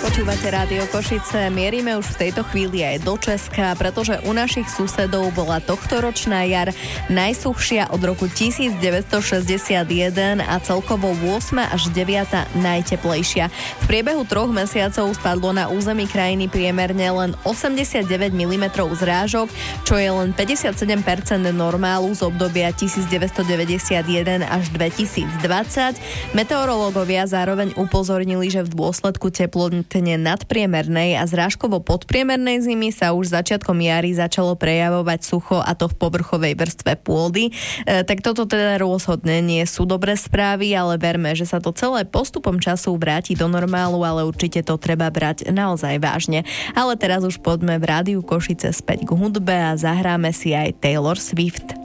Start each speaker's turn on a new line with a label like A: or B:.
A: Počúvate Rádio Košice, mierime už v tejto chvíli aj do Česka, pretože u našich susedov bola tohtoročná jar najsuchšia od roku 1961 a celkovo 8. až 9. najteplejšia. V priebehu 3 mesiacov spadlo na území krajiny priemerne len 89 mm zrážok, čo je len 57% normálu z obdobia 1991 až 2020. Meteorológovia zároveň upozornili, že v dôsledku teplotne nadpriemernej a zrážkovo podpriemernej zimy sa už začiatkom jary začalo prejavovať sucho, a to v povrchovej vrstve pôdy. Tak toto teda rozhodne nie sú dobré správy, ale verme, že sa to celé postupom času vráti do normálu, ale určite to treba brať naozaj vážne. Ale teraz už poďme v Rádiu Košice späť k hudbe a zahráme si aj Taylor Swift.